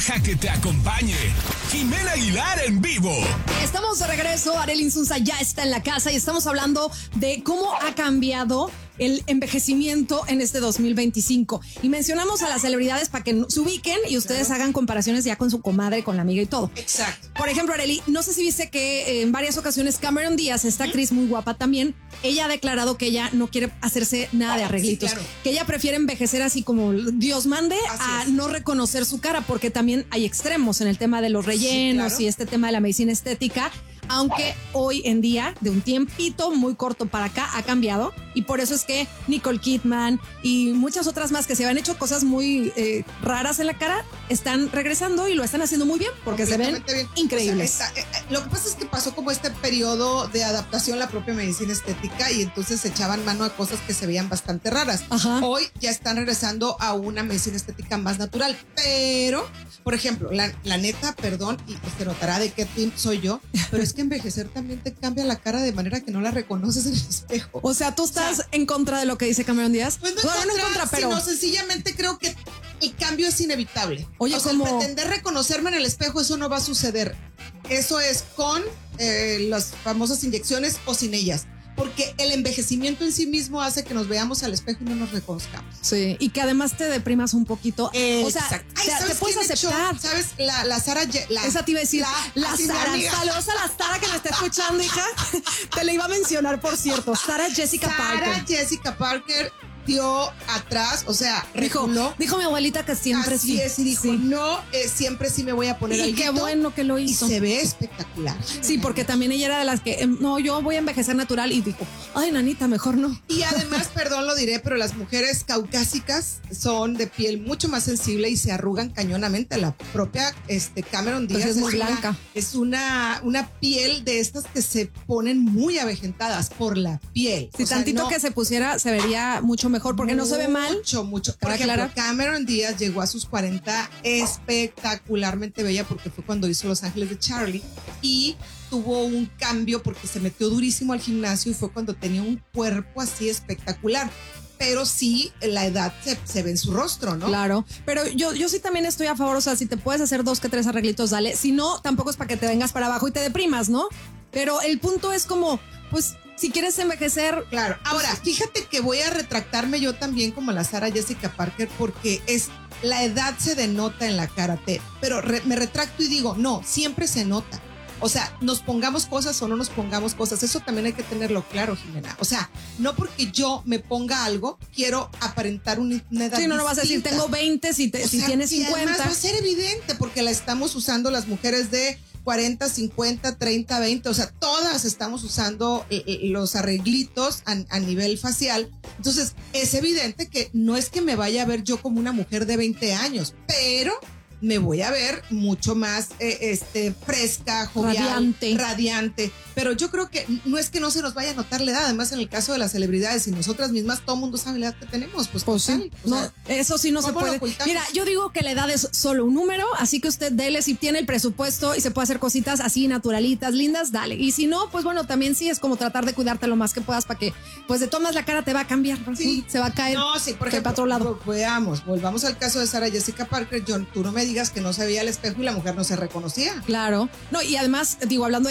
A que te acompañe Jimena Aguilar en vivo. Estamos de regreso, Arely Insunza ya está en la casa y estamos hablando de cómo ha cambiado el envejecimiento en este 2025. Y mencionamos a las celebridades para que se ubiquen y ustedes hagan comparaciones ya con su comadre, con la amiga y todo. Exacto. Por ejemplo, Arely, no sé si viste que en varias ocasiones Cameron Díaz, esta actriz muy guapa también, ella ha declarado que ella no quiere hacerse nada de arreglitos. Sí, claro. Que ella prefiere envejecer así como Dios mande a Así es. no reconocer su cara, porque también hay extremos en el tema de los rellenos claro. y este tema de la medicina estética. Aunque hoy en día, de un tiempito muy corto para acá, ha cambiado. Y por eso es que Nicole Kidman y muchas otras más que se habían hecho cosas muy raras en la cara, están regresando y lo están haciendo muy bien porque se ven Bien. increíbles. O sea, lo que pasa es que pasó como este periodo de adaptación a la propia medicina estética y entonces se echaban mano a cosas que se veían bastante raras. Ajá. Hoy ya están regresando a una medicina estética más natural. Pero, por ejemplo, la neta, perdón, y se notará de qué team soy yo, pero es que envejecer también te cambia la cara de manera que no la reconoces en el espejo. O sea, ¿tú estás en contra de lo que dice Cameron Díaz? Pues no, Bueno, no en contra, pero... sino sencillamente creo que el cambio es inevitable. Oye, o sea, como... el pretender reconocerme en el espejo, eso no va a suceder. Eso es con las famosas inyecciones o sin ellas. Porque el envejecimiento en sí mismo hace que nos veamos al espejo y no nos reconozcamos. Sí, y que además te deprimas un poquito. O sea, Exacto. Ay, te ¿sabes puedes quién echó? aceptar. ¿Sabes? La Sara... Esa te iba a decir, la así mi Sara. amiga. Saludos a la Sara que me está escuchando, hija. Te la iba a mencionar, por cierto. Sara Jessica Parker. Jessica Parker dio atrás, o sea, Dijo mi abuelita que siempre así sí. es, y dijo, sí. no, siempre sí me voy a poner Y alguito. qué bueno que lo Y hizo. se ve espectacular. Sí, porque también ella era de las que, no, yo voy a envejecer natural. Y dijo, ay, nanita, mejor no. Y además, perdón, lo diré, pero las mujeres caucásicas son de piel mucho más sensible y se arrugan cañonamente. La propia Cameron Díaz Pues es muy blanca. Es una piel de estas que se ponen muy avejentadas por la piel. Si O sea, tantito no- que se pusiera, se vería mucho mejor, porque no se ve mal. Mucho. Por Cabe ejemplo, aclarar. Cameron Díaz llegó a sus 40 espectacularmente bella porque fue cuando hizo Los Ángeles de Charlie y tuvo un cambio porque se metió durísimo al gimnasio y fue cuando tenía un cuerpo así espectacular. Pero sí, la edad se ve en su rostro, ¿no? Claro, pero yo sí también estoy a favor, o sea, si te puedes hacer 2 que 3 arreglitos, dale. Si no, tampoco es para que te vengas para abajo y te deprimas, ¿no? Pero el punto es como, pues, si quieres envejecer... Claro. Ahora, fíjate que voy a retractarme yo también como la Sara Jessica Parker porque la edad se denota en la cara, pero me retracto y digo, no, siempre se nota. O sea, nos pongamos cosas o no nos pongamos cosas. Eso también hay que tenerlo claro, Jimena. O sea, no porque yo me ponga algo, quiero aparentar una edad Sí, no vas a decir, distinta. tengo 20 si tienes Y además 50. va a ser evidente porque la estamos usando las mujeres de 40, 50, 30, 20. O sea, todas estamos usando los arreglitos a nivel facial. Entonces, es evidente que no es que me vaya a ver yo como una mujer de 20 años, pero... me voy a ver mucho más fresca, jovial, radiante. Pero yo creo que no es que no se nos vaya a notar la edad. Además, en el caso de las celebridades y nosotras mismas, todo el mundo sabe la edad que tenemos. Pues sí. No, eso sí no se puede. Mira, yo digo que la edad es solo un número, así que usted dele, si tiene el presupuesto y se puede hacer cositas así naturalitas, lindas, dale. Y si no, pues bueno, también sí es como tratar de cuidarte lo más que puedas para que, pues de todas la cara te va a cambiar. Sí. Se va a caer. No, sí, por ejemplo, para otro lado. Volvamos al caso de Sara Jessica Parker. Tú no me digas que no se veía al espejo y la mujer no se reconocía. Claro. No, y además, digo, hablando